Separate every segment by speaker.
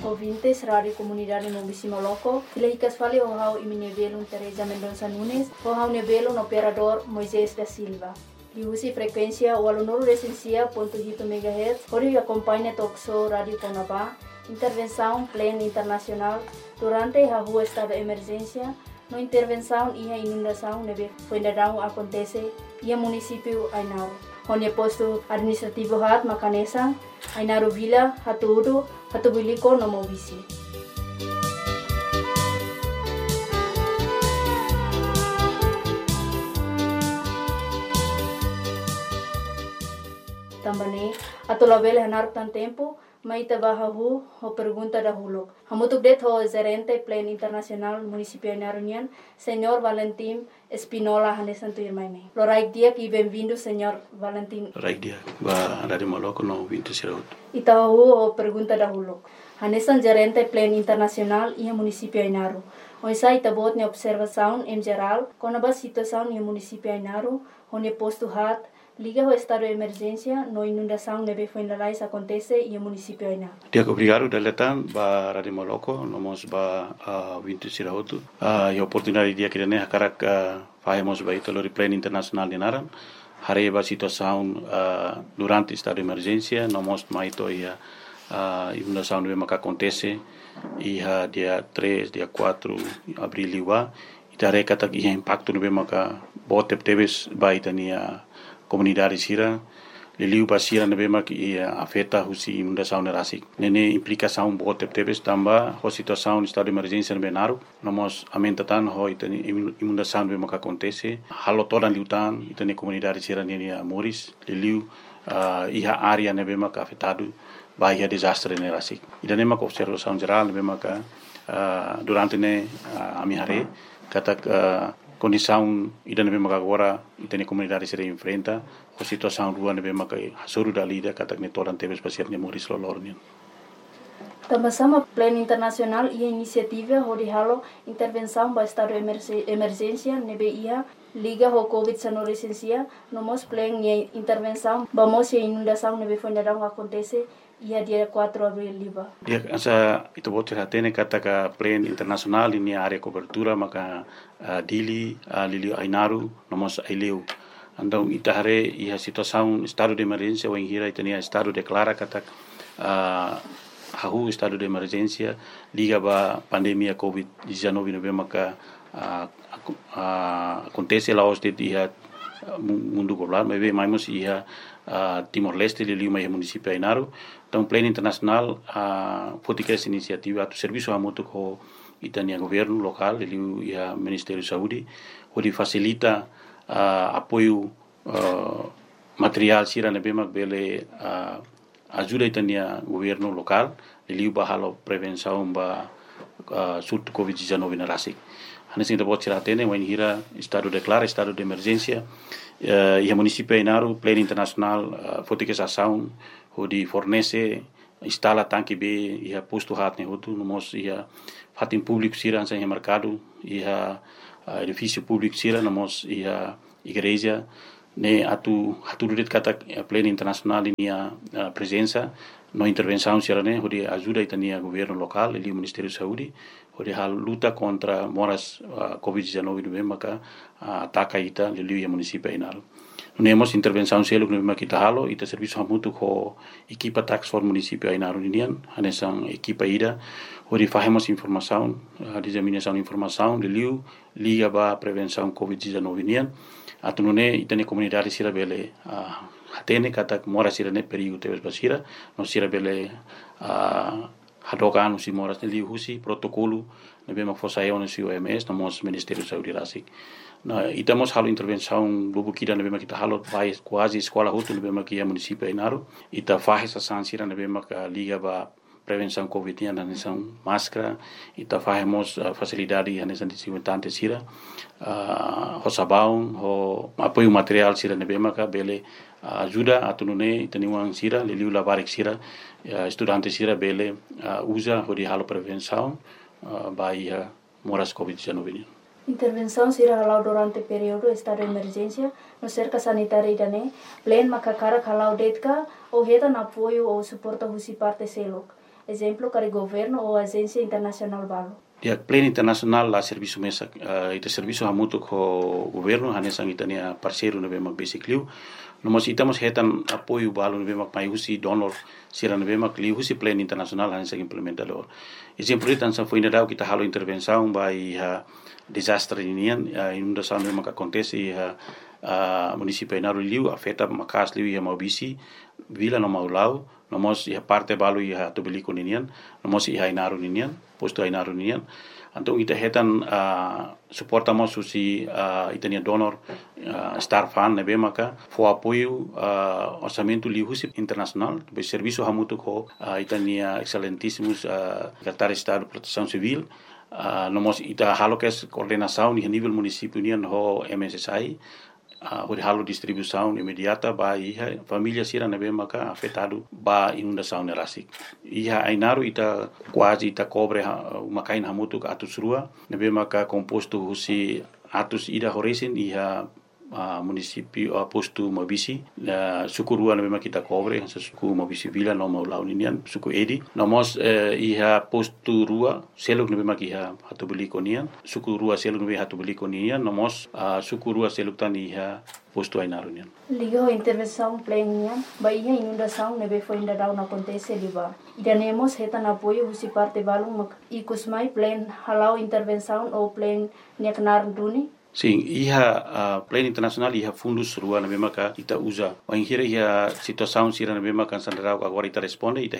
Speaker 1: ouvintes, Rádio Comunidade Mobisi Moloco. Ilahicas fali o hau iminevelo Teresa Mendonça Nunes, o hau nevelo no operador Moisés da Silva. Diusi frequência o aluno recensia .8 MHz, onde acompanha Toxo Rádio Conabá, intervenção plena internacional durante a rua estado de emergência, no intervenção e a inundação neve fuendarão acontece e a município Ainaro. Onde posto administrativo hat Macanesa, Ainaro Vila, Hatuudo, Hatubiliko no Mobisi. Também, atolabel hanar tan tempo, maita bahahu ho pergunta dahulu. Hamutuk det ho gerente plan internacional municipio Ainarunian, Senhor Valentim Espinola Hanesanto Irmaime. Loraik dia e bem-vindo, Senhor Valentim.
Speaker 2: Loraik dia, ba Rádio Moloco no 20
Speaker 1: Itahu ho pergunta dahulu. Hanesan gerente plan internacional e municipio Ainaru. Oisa itabot ne observação em geral, com a situação no municipio Ainaru, onde posto hat liga o estado de emergência, no inundação neve fuendalais acontece e o município Aina.
Speaker 2: Dia obrigado datang ba Rádio Moloco, nomos ba 20 sirahotu. E oportunidade dia que ne hakarak fazemos ba ito lori plan internacional de Naran. Hari ba situação durante estado de emergência, nomos maito ia inundação neve maka acontece ia dia 3, dia 4 abril liwa. Itare katak ia impacto neve maka botep teves ba itania comunidade sira liliu basira nebe mak afeta husi inundação nerasik nene implicação bote tebes tamba ho situação estado de emergência nebe naru nomos amentatan ho itani inundação nebe mak acontece halo todan liutan itani comunidade sira nene moris liliu iha área nebe mak afetado bahia desastre nerasik idane mak observação geral nebe mak durante ne amihare katak condição ida nebe maka agora itene comunidade se enfrenta a situação rua nebe maka hasuru dalida katak ne toran tebes pasir ne moris lolornian.
Speaker 1: Também plano internacional e iniciativa onde halo intervenção para estado de emergência nebe ia liga ho COVID-19 licencia nomos plano e intervenção vamos e inundação nebe fuendarão acontece ia dia 4 abril liba.
Speaker 2: Dia asa itu bote hatene kataka plan internasional ini area cobertura maka dili lili Ainaru nomos aileu. Andau itahare ia situação estado de emergência ou hira itania estado declara katak hahu estado de emergência liga ba pandemia COVID-19 nebe maka acontece lá os de dia mundo global mas mais ia Timor-Leste liliu mai município Ainaru. Então plano internacional fotica essa iniciativa a serviço a muito com itania governo local liliu ia Ministério de Saúde onde facilita apoio material sira nebe mak bele ajuda itania governo local liliu bahalo prevenção ba surto COVID-19 na rasik. Hanesin da bot tene wen hira estado declara estado de emergência e a município Ainaru plano internacional fotica essa ação onde fornece instala tanque B e a posto hat ne hotu nomos ia fatin público sira ansa em mercado e a edifício público sira nomos ia igreja ne atu duret kata plano internacional ia presença no intervenção sira ne onde ajuda itania governo local e o Ministério de Saúde onde a luta contra moras COVID-19 no maka ataca ita liliu ia município Ainaru. Nemos intervenção selo no kita halo ita serviço hamutu ko equipa tax for município Ainaru nian hanesan equipa ida onde fazemos informação disseminação de informação liliu liga ba prevenção COVID-19 nian atunune itane comunidade sira bele hatene katak mora sira ne perigo tebes basira no sira bele hadokan usi moras ne liu husi protocolo nebe mak fosayon usi OMS nomos Ministério de Saúde rasik. Na itamos halo intervenção bubu kida nebe mak kita halo vai quase escola hutu nebe mak ia município Ainaru ita faz essa sansira nebe mak liga ba prevenção COVID na nação máscara ita fazemos facilidade na nação desinfetante sira ho sabão ho apoio material sira nebe mak bele ajuda atunune itaniwang sira liliu labarik sira estudante sira bele usa hodi halo prevenção baia moras COVID-19.
Speaker 1: Intervenção será halau durante período estado de emergência no cerca sanitária idane plan makakara halau detka ou heta na apoio ou suporta husi parte selok exemplo, para governo ou agência internacional balo.
Speaker 2: Dia pleno internasional la serviço mesa ita serviço hamutu ko governo hanesang itania parceiro na bemak basic liu nomos itamos hetan apoio balo na bemak mai husi donor sira na bemak liu husi pleno internasional hanesang implementador exemplo itan sa foi nadau kita halo intervenção by desastre inian inundação na bemak acontece município Inaru liu afeta makas liu ia maubisi vila no maulau nomos ia parte balo ia tobeliko ninian nomos ia Inaru ninian posto Inaru ninian então ita hetan suportamos susi itania donor star fan nebe maka fo apoio orçamento liusi internacional be serviço hamutu ko itania excelentíssimos secretário de estado de proteção civil nomos ita halokes coordenação ni nível município nian ho MSSI o halo distribuição imediata ba iha família sira nebe maka afetado ba inundação nerasik iha Inaru ita quase ita cobre makain hamutu ka atus rua nebe maka composto husi atus ida horesin iha município posto Mabisi suku rua nebe maka kita cobre suku Mabisi vila no mau ninian suku edi nomos iha posto rua seluk nebe maka iha hatu beli konian suku rua seluk nebe hatu beli konian nomos suku rua seluk tan iha posto Inaru nian
Speaker 1: ligo intervenção plena ba iha inundação nebe foi ainda não acontece liba idanemos hetan apoio husi parte balung ikusmai plan halau intervenção ou plan niaknar duni.
Speaker 2: Sim, iha pleno internasional iha fundus rua na memaka ita usa. Wanghira iha situação sira na memaka sandrau agora ita responde ita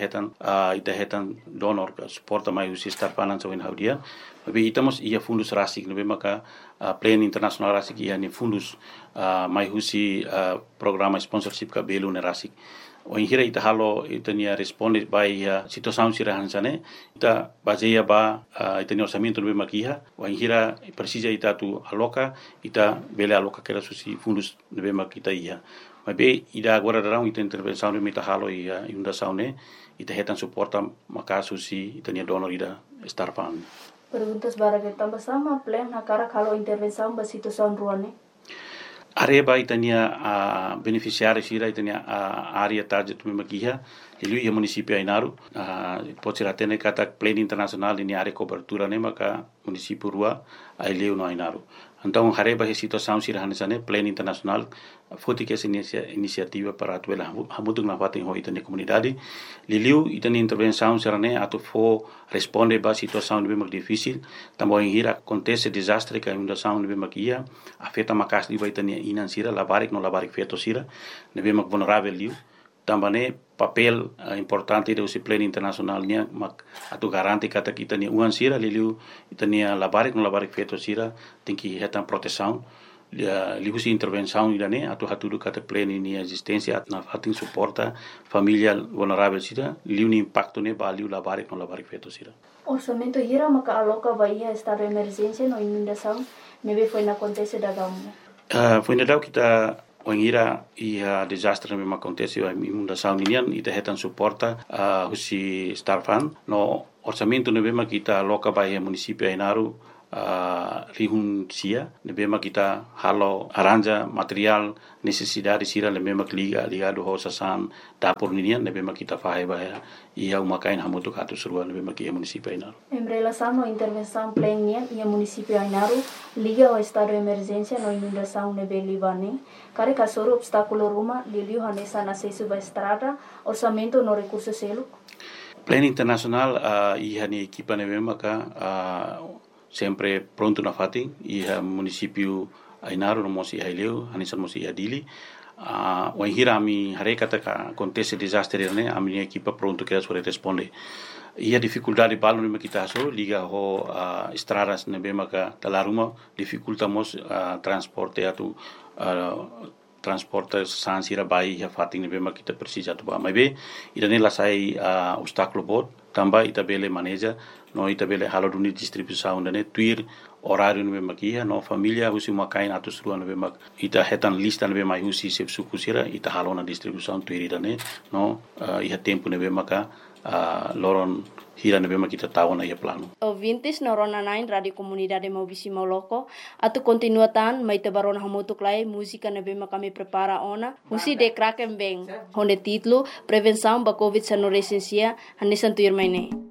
Speaker 2: hetan donor suporta mai usi star finance wen haudia. Tapi itamos iha fundus rasik na memaka pleno internasional rasik iha ni fundus mai usi programa sponsorship ka belu na rasik. Wanghira ita halo ita nia responde by situação sira hansane ita baseia ba ita ni orçamento no makiha wanghira precisa ita tu aloca ita bele aloca que era susi fundos no makita ia mas be ida agora darão ita intervenção no meta halo ia inundação ne ita hetan suporta maka susi ita nia donor ida star fund.
Speaker 1: Perguntas bara que tambah sama plan nakara kalau intervenção ba situação ruane.
Speaker 2: Areba itania beneficiário sira itania área target tu makiha ele ia município Inaru pode ser até kata pleno internacional ini área cobertura ne maka município rua aileu no Inaru então areba situação sira hanesane pleno internacional foi que essa iniciativa para atuela hamutu na fatin ho itania comunidade liliu itania intervenção sira ne atu fo responde ba situação de bem difícil também hira acontece desastre que inundação de bem makia afeta makas di itania inan sira labarik no labarik feto sira ne bem vulnerável liu também papel importante do pleno internacional nia mak atu garanti kata kita ni uan sira liliu itania labarik no labarik feto sira tem que hetan proteção liu si intervenção idane atu hatudu kata pleno ni existência na fatin suporta família vulnerável sira liu ni impacto ne ba liu labarik no labarik feto sira
Speaker 1: orçamento hira maka aloca bahia estado de emergência no inundação neve foi na acontece da gamu
Speaker 2: foi na dau kita wangira ia desastre me acontece a inundação ninian ita hetan suporta husi star fund no orçamento ne bema kita loka bahia município Inaru rihun sia ne bema kita halo aranja material necessidade sira ne bema ligado ho sasan dapur ninian ne bema kita fahe bahia ia umakain hamutu katu surua ne bema kia município Inaru
Speaker 1: em relação à intervenção plena ia município Inaru liga ao estado de emergência no inundação ne belivane care kasoro obstáculo ruma liliu hanesa na acesso ba estrada orçamento no recurso selo
Speaker 2: pleno internacional ia ni equipa ne bema ka sempre pronto na fatin iha município Inaru no mosi haileu hanisan mosi adili wanghira ami harekata ka acontece desastre ne ami equipa pronto que sua responde ia dificuldade balo ne kita so liga ho estradas ne bema ka talaruma dificultamos transporte atu transporte sansira bai ya fatin ne bema kita precisa tu ba mai ida ne la sai obstáculo bot tamba ita bele maneja no ita bele halo duni distribuição ne tuir horário no bema kia no família husi makain atus rua no bema ita hetan lista no bema husi sep suku sira ita halo na distribuição tuir ida ne no iha tempo no bema ka loron hira na bema kita tahu na ia plano.
Speaker 1: Ouvintes na Rona 9 Radio Comunidade Maubisi Mauloko, atu continuatan mai te barona hamutuk lai música na bema kami prepara ona, musi de kraken beng, honde titlo prevenção ba COVID sa no resensia, hanesan tuir mai ne.